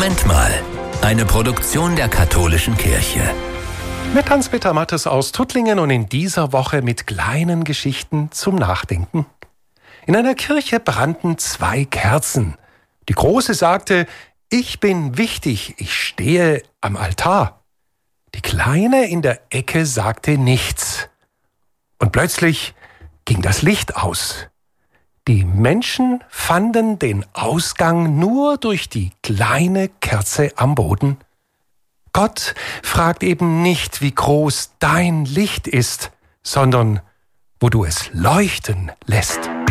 Moment mal. Eine Produktion der Katholischen Kirche. Mit Hans-Peter Mattes aus Tuttlingen und in dieser Woche mit kleinen Geschichten zum Nachdenken. In einer Kirche brannten 2 Kerzen. Die große sagte: Ich bin wichtig, ich stehe am Altar. Die kleine in der Ecke sagte nichts. Und plötzlich ging das Licht aus. Die Menschen fanden den Ausgang nur durch die kleine Kerze am Boden. Gott fragt eben nicht, wie groß dein Licht ist, sondern wo du es leuchten lässt.